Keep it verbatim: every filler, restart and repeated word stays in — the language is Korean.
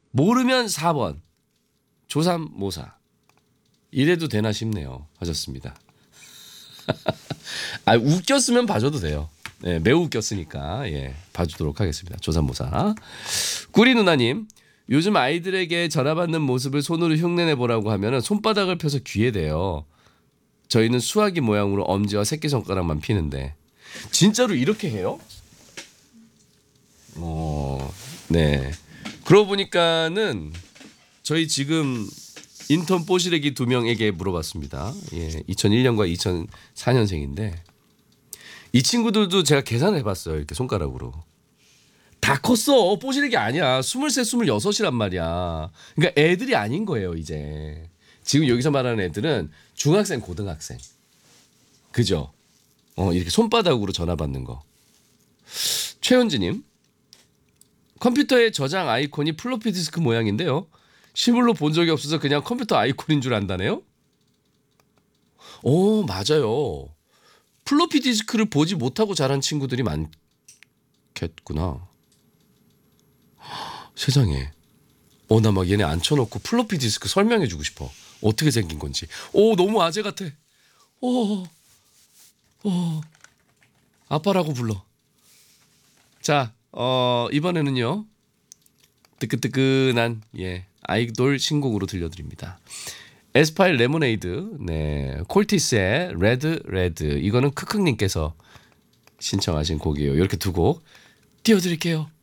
모르면 사 번 조삼모사. 이래도 되나 싶네요. 하셨습니다. 아, 웃겼으면 봐줘도 돼요. 네, 매우 웃겼으니까 예, 봐주도록 하겠습니다. 조삼모사. 꾸리 누나님, 요즘 아이들에게 전화받는 모습을 손으로 흉내내보라고 하면 손바닥을 펴서 귀에 대요. 저희는 수화기 모양으로 엄지와 새끼손가락만 피는데. 진짜로 이렇게 해요? 어, 네. 그러고 보니까는 저희 지금 인턴 뽀시래기 두 명에게 물어봤습니다. 예, 이천일 년과 이천사 년생인데 이 친구들도 제가 계산을 해봤어요. 이렇게 손가락으로. 다 컸어. 뽀시래기 아니야. 스물세, 스물여섯이란 말이야. 그러니까 애들이 아닌 거예요, 이제. 지금 여기서 말하는 애들은 중학생, 고등학생. 그죠? 어, 이렇게 손바닥으로 전화 받는 거. 최현지님, 컴퓨터의 저장 아이콘이 플로피 디스크 모양인데요. 실물로 본 적이 없어서 그냥 컴퓨터 아이콘인 줄 안다네요. 오, 맞아요. 플로피 디스크를 보지 못하고 자란 친구들이 많겠구나. 세상에. 어, 나 막 얘네 앉혀놓고 플로피 디스크 설명해주고 싶어. 어떻게 생긴 건지. 오, 너무 아재 같아. 오, 오, 아빠라고 불러. 자, 어, 이번에는요. 뜨끈뜨끈한 예 아이돌 신곡으로 들려드립니다. 에스파일 레모네이드, 네, 콜티스의 레드 레드. 이거는 크크님께서 신청하신 곡이에요. 이렇게 두 곡 띄워드릴게요.